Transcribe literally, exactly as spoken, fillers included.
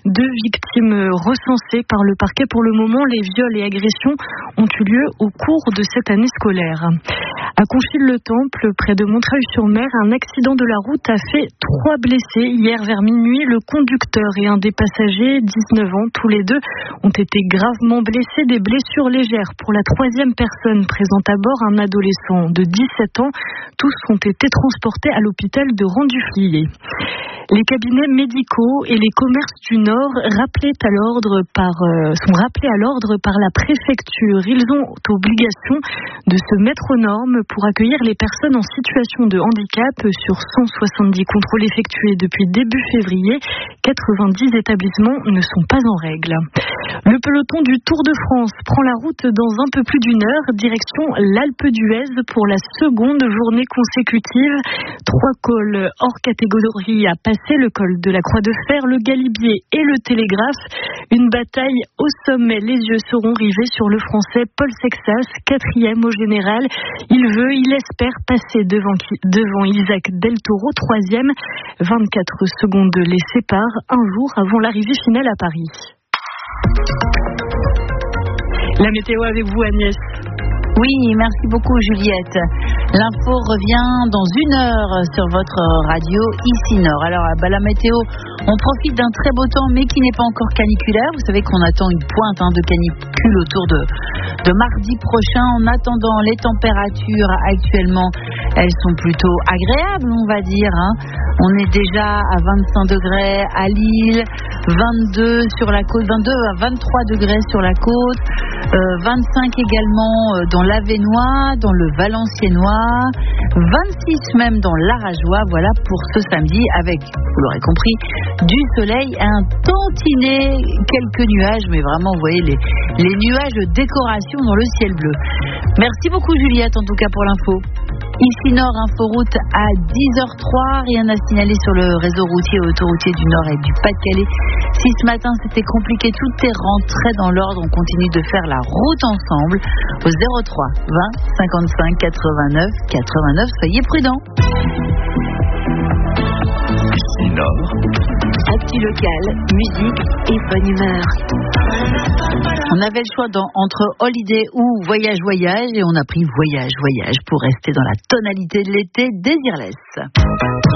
Deux victimes recensées par le parquet. Pour le moment, les viols et agressions ont eu lieu au cours de cette année scolaire. À Conchy-le-Temple, près de Montreuil-sur-Mer, un accident de la route a fait trois blessés. Hier vers minuit, le conducteur et un des passagers, dix-neuf ans, tous les deux, ont été gravement blessés. Des blessures légères pour la troisième personne présente à bord, un adolescent de dix-sept ans. Tous ont été transportés à l'hôpital de Rang-du-Fliers. Les cabinets médicaux et les commerces du Nord rappelés à l'ordre par, euh, sont rappelés à l'ordre par la préfecture. Ils ont obligation de se mettre aux normes pour accueillir les personnes en situation de handicap. Sur cent soixante-dix contrôles effectués depuis début février, quatre-vingt-dix établissements ne sont pas en règle. Le peloton du Tour de France prend la route dans un peu plus d'une heure, direction l'Alpe d'Huez pour la seconde journée consécutive. Trois cols hors catégorie à passer, le col de la Croix de Fer, le Galibier et le Télégraphe. Une bataille au sommet. Les yeux seront rivés sur le Français Paul Sexas, quatrième au général. Il veut, il espère passer devant, devant Isaac Del Toro, troisième. vingt-quatre secondes les séparent un jour avant l'arrivée finale à Paris. La météo avec vous, Agnès. Oui, merci beaucoup Juliette. L'info revient dans une heure sur votre radio ici Nord. Alors bah, la météo, on profite d'un très beau temps mais qui n'est pas encore caniculaire. Vous savez qu'on attend une pointe hein, de canicule autour de, de mardi prochain. En attendant, les températures actuellement, elles sont plutôt agréables on va dire. Hein. On est déjà à vingt-cinq degrés à Lille, vingt-deux sur la côte, vingt-deux à vingt-trois degrés sur la côte, euh, vingt-cinq également dans l'Avesnois, dans le Valenciennois, vingt-six même dans l'Arageois. Voilà pour ce samedi avec, vous l'aurez compris, du soleil, un tantinet, quelques nuages, mais vraiment vous voyez les, les nuages de décoration dans le ciel bleu. Merci beaucoup Juliette en tout cas pour l'info. Ici Nord, Inforoute à dix heures trois, rien à signaler sur le réseau routier et autoroutier du Nord et du Pas-de-Calais. Si ce matin c'était compliqué, tout est rentré dans l'ordre, on continue de faire la route ensemble au zéro trois vingt cinquante-cinq quatre-vingt-neuf quatre-vingt-neuf. Soyez prudents. Ici Nord. Actu local, musique et bonne humeur. On avait le choix dans, entre holiday ou voyage voyage et on a pris voyage voyage pour rester dans la tonalité de l'été désirless.